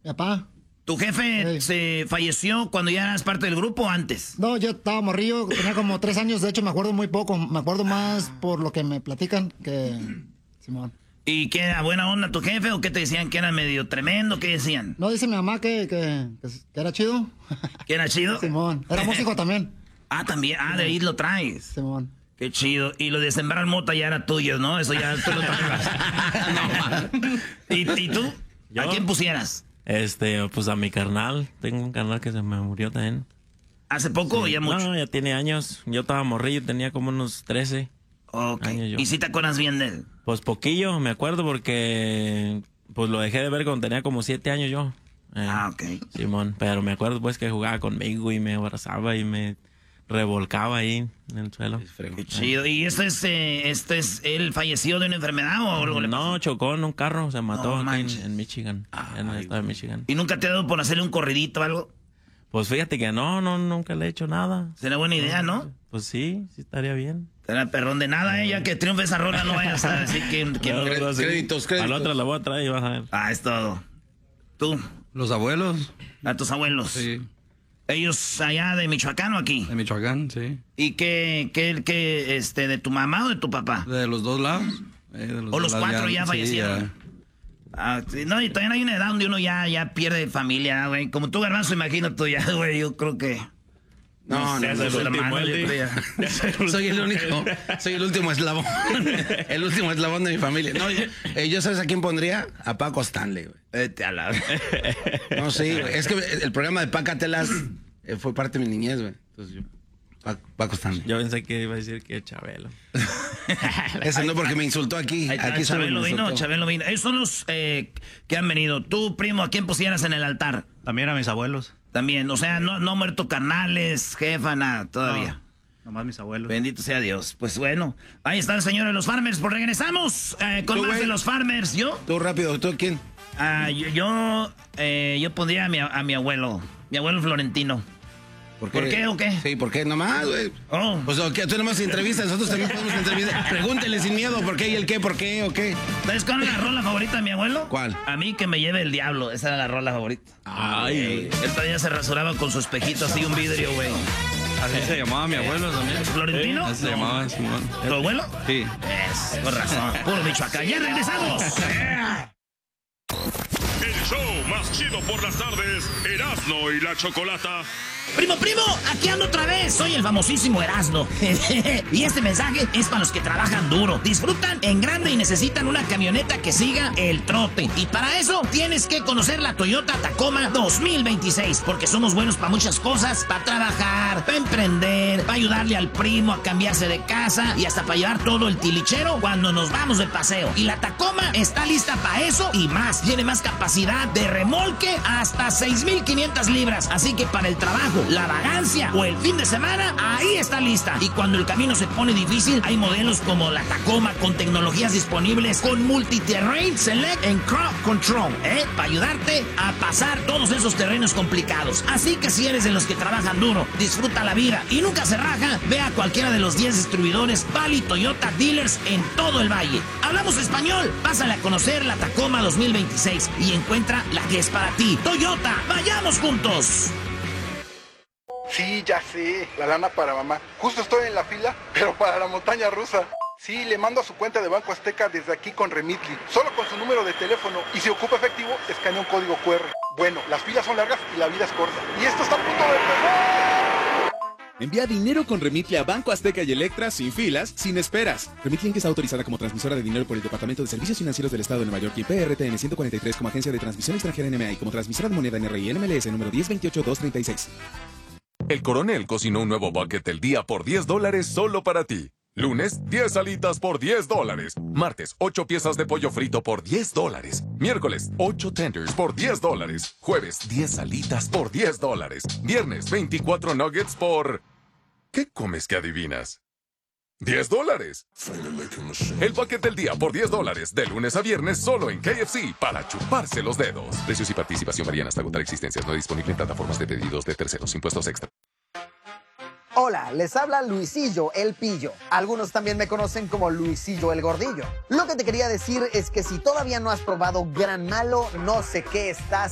Mi papá. ¿Tu jefe se falleció cuando ya eras parte del grupo o antes? No, yo estaba morrillo, tenía como 3 años, de hecho me acuerdo muy poco, me acuerdo más por lo que me platican que... Simón. ¿Y qué era buena onda tu jefe o qué te decían que era medio tremendo? ¿Qué decían? No, dice mi mamá que era chido. ¿Que era chido? Simón, era músico también. Ah, también, de ahí lo traes. Simón. Qué chido. Y lo de sembrar mota ya era tuyo, ¿no? Eso ya tú lo traes. ¿Y tú? ¿Yo? ¿A quién pusieras? Pues a mi carnal. Tengo un carnal que se me murió también. ¿Hace poco o ya mucho? No, ya tiene años. Yo estaba morrillo, tenía como unos 13 años yo. ¿Y si te acuerdas bien de él? Pues poquillo, me acuerdo porque pues lo dejé de ver cuando tenía como 7 años yo. Ok. Simón, pero me acuerdo pues que jugaba conmigo y me abrazaba y me revolcaba ahí en el suelo. Qué chido. ¿Y él falleció de una enfermedad o algo? No, chocó en un carro, se mató aquí en Michigan, en el estado de Michigan. ¿Y nunca te ha dado por hacerle un corridito o algo? Pues fíjate que no, nunca le he hecho nada. Será buena idea, ¿no? Pues sí estaría bien. Será perrón de nada, ya que triunfe esa rola no vayas a decir que no. Créditos. A la otra la voy a traer y vas a ver. Es todo. ¿Tú? Los abuelos. ¿A tus abuelos? Sí. ¿Ellos allá de Michoacán o aquí? De Michoacán, sí. ¿Y qué, de tu mamá o de tu papá? De los dos lados. ¿O los 4 ya fallecieron? Sí, no, y todavía no hay una edad donde uno ya pierde familia, güey. Como tú, Garbanzo, imagino tú ya, güey, yo creo que... No, soy el único, soy el último eslabón. El último eslabón de mi familia. No, yo ¿sabes a quién pondría? A Paco Stanley, güey. No, sí, güey. Es que el programa de Pácatelas fue parte de mi niñez, güey. Entonces yo, Paco Stanley. Yo pensé que iba a decir que Chabelo. Ese no, porque me insultó aquí. Aquí Chabelo vino. Ellos son los que han venido. Tú, primo, ¿a quién pusieras en el altar? También a mis abuelos. También, o sea, no muerto carnales, jefa, nada, todavía. No, nomás mis abuelos. Bendito sea Dios. Pues bueno, ahí está el señor de los Farmers. Pues regresamos con más de los Farmers. ¿Yo? Tú rápido, ¿tú quién? Yo pondría a mi abuelo Florentino. ¿Por qué o qué? Sí, ¿por qué? Nomás, güey. Pues tú nomás entrevistas, nosotros también podemos entrevistar. Pregúntele sin miedo, ¿por qué y el qué, por qué o qué? ¿Sabes cuál es la rola favorita de mi abuelo? ¿Cuál? A mí que me lleve el diablo, esa era la rola favorita. Ay. Él todavía se rasuraba con su espejito así, un vidrio, güey. Así se llamaba mi abuelo también. ¿Florentino? Así se llamaba, Simón. ¿Tu abuelo? Sí. Con razón. Puro Michoacán. ¡Ya regresamos! El show más chido por las tardes, Erasmo y la Chocolata. Primo, aquí ando otra vez. Soy el famosísimo Erasmo. Y este mensaje es para los que trabajan duro, disfrutan en grande y necesitan una camioneta que siga el trote. Y para eso tienes que conocer la Toyota Tacoma 2026, porque somos buenos para muchas cosas, para trabajar, para emprender, para ayudarle al primo a cambiarse de casa y hasta para llevar todo el tilichero cuando nos vamos de paseo. Y la Tacoma está lista para eso y más. Tiene más capacidad de remolque hasta 6,500 libras. Así que para el trabajo, la vagancia o el fin de semana, ahí está lista. Y cuando el camino se pone difícil, hay modelos como la Tacoma con tecnologías disponibles con Multi-Terrain Select and Crowd Control, para ayudarte a pasar todos esos terrenos complicados. Así que si eres de los que trabajan duro, disfruta la vida y nunca se raja, ve a cualquiera de los 10 distribuidores Bali Toyota Dealers en todo el valle. Hablamos español, pásale a conocer la Tacoma 2026 y encuentra la que es para ti. Toyota, vayamos juntos. Sí, ya sé, la lana para mamá. Justo estoy en la fila, pero para la montaña rusa. Sí, le mando a su cuenta de Banco Azteca desde aquí con Remitly. Solo con su número de teléfono. Y si ocupa efectivo, escanea un código QR. Bueno, las filas son largas y la vida es corta. Y esto está a punto de empezar. Envía dinero con Remitly a Banco Azteca y Electra sin filas, sin esperas. Remitly Inc. está autorizada como transmisora de dinero por el Departamento de Servicios Financieros del Estado de Nueva York y PRTN 143 como agencia de transmisión extranjera NMA y como transmisora de moneda NRI NMLS número 1028236. El Coronel cocinó un nuevo bucket del día por $10 solo para ti. Lunes, 10 alitas por $10. Martes, 8 piezas de pollo frito por $10. Miércoles, 8 tenders por $10. Jueves, 10 alitas por $10. Viernes, 24 nuggets por... ¿Qué comes que adivinas? $10. El bucket del día por $10, de lunes a viernes solo en KFC para chuparse los dedos. Precios y participación varían hasta agotar existencias. No disponible en plataformas de pedidos de terceros. Impuestos extra. Hola, les habla Luisillo el Pillo. Algunos también me conocen como Luisillo el Gordillo. Lo que te quería decir es que si todavía no has probado Gran Malo, no sé qué estás